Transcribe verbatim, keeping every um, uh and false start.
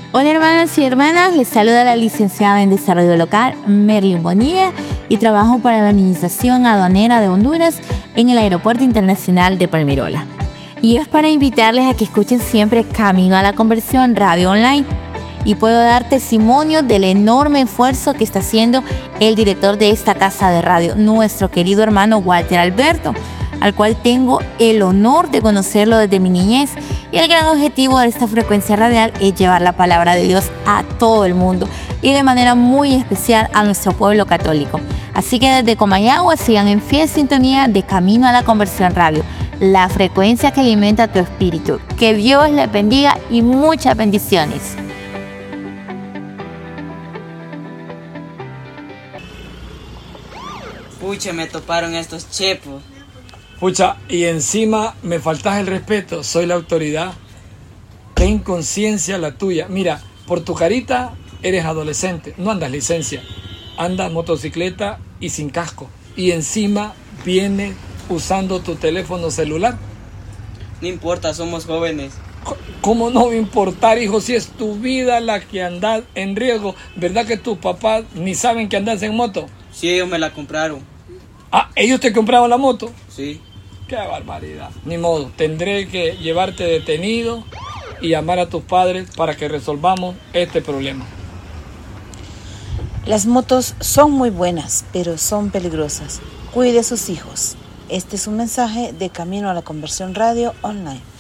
Hola hermanos y hermanas, les saluda la licenciada en Desarrollo Local, Merlin Bonilla, y trabajo para la Administración Aduanera de Honduras en el Aeropuerto Internacional de Palmirola. Y es para invitarles a que escuchen siempre Camino a la Conversión Radio Online. Y puedo dar testimonio del enorme esfuerzo que está haciendo el director de esta casa de radio, nuestro querido hermano Walter Alberto, al cual tengo el honor de conocerlo desde mi niñez. Y el gran objetivo de esta frecuencia radial es llevar la palabra de Dios a todo el mundo y de manera muy especial a nuestro pueblo católico. Así que desde Comayagua sigan en fiel sintonía de Camino a la Conversión Radio, la frecuencia que alimenta tu espíritu. Que Dios les bendiga y muchas bendiciones. Pucha, me toparon estos chepos. Pucha, y encima me faltas el respeto, soy la autoridad. Ten conciencia la tuya. Mira, por tu carita eres adolescente, no andas licencia, andas motocicleta y sin casco. Y encima vienes usando tu teléfono celular. No importa, somos jóvenes. ¿Cómo no va a importar, hijo, si es tu vida la que andas en riesgo? ¿Verdad que tus papás ni saben que andas en moto? Sí, ellos me la compraron. Ah, ¿ellos te compraron la moto? Sí. ¡Qué barbaridad! Ni modo, tendré que llevarte detenido y llamar a tus padres para que resolvamos este problema. Las motos son muy buenas, pero son peligrosas. Cuide a sus hijos. Este es un mensaje de Camino a la Conversión Radio Online.